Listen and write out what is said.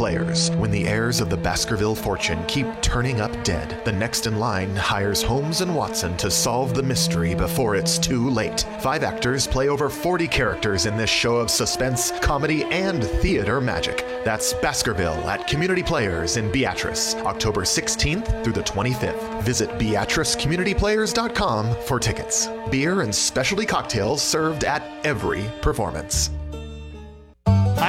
Players. When the heirs of the Baskerville fortune keep turning up dead, the next in line hires Holmes and Watson to solve the mystery before it's too late. 5 actors play over 40 characters in this show of suspense, comedy, and theater magic. That's Baskerville at Community Players in Beatrice, October 16th through the 25th. Visit BeatriceCommunityPlayers.com for tickets. Beer and specialty cocktails served at every performance.